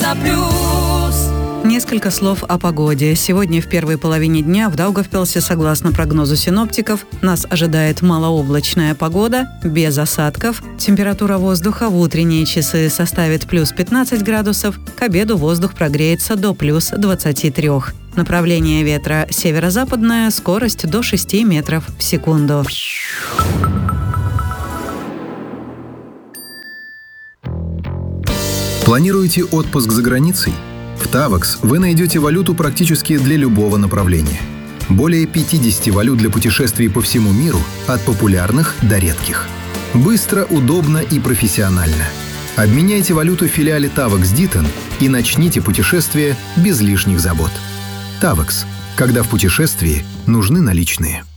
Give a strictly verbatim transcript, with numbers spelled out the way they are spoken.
на плюс. Несколько слов о погоде. Сегодня в первой половине дня в Даугавпилсе, согласно прогнозу синоптиков, нас ожидает малооблачная погода, без осадков. Температура воздуха в утренние часы составит плюс пятнадцать градусов, к обеду воздух прогреется до плюс двадцати трёх. Направление ветра северо-западное, скорость до шести метров в секунду. Планируете отпуск за границей? В Tavax вы найдете валюту практически для любого направления. Более пятидесяти валют для путешествий по всему миру, от популярных до редких. Быстро, удобно и профессионально. Обменяйте валюту в филиале Tavax Ditton и начните путешествие без лишних забот. Tavax. Когда в путешествии нужны наличные.